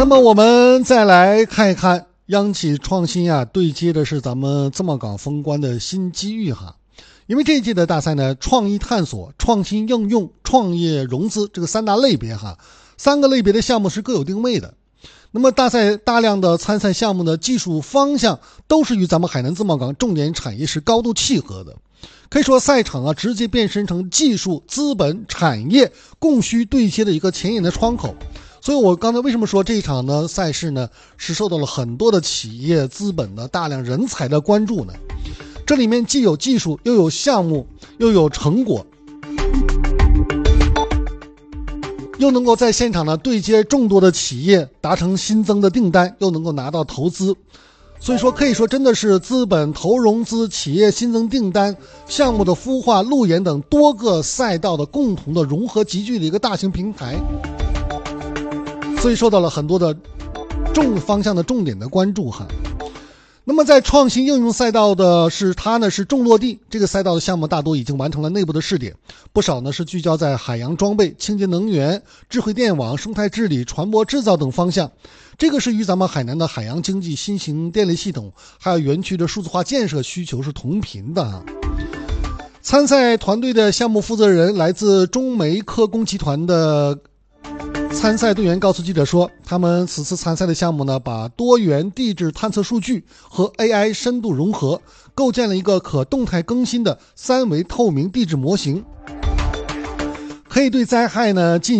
那么我们再来看一看央企创新对接的是咱们自贸港封关的新机遇哈。因为这一届的大赛呢，创意探索、创新应用、创业融资这个三大类别哈，3个类别的项目是各有定位的。那么大赛大量的参赛项目的技术方向都是与咱们海南自贸港重点产业是高度契合的。可以说赛场直接变身成技术、资本、产业供需对接的一个前沿的窗口。所以我刚才为什么说这一场呢赛事呢是受到了很多的企业资本的大量人才的关注呢？这里面既有技术，又有项目，又有成果，又能够在现场呢对接众多的企业，达成新增的订单，又能够拿到投资。所以说可以说真的是资本投融资、企业新增订单、项目的孵化、路演等多个赛道的共同的融合集聚的一个大型平台，所以受到了很多的方向的重点的关注哈。那么在创新应用赛道的它呢是重落地，这个赛道的项目大多已经完成了内部的试点，不少呢是聚焦在海洋装备、清洁能源、智慧电网、生态治理、船舶制造等方向。这个是与咱们海南的海洋经济、新型电力系统还有园区的数字化建设需求是同频的参赛团队的项目负责人来自中煤科工集团的参赛队员告诉记者说，他们此次参赛的项目呢，把多元地质探测数据和 AI 深度融合，构建了一个可动态更新的3维透明地质模型，可以对灾害呢进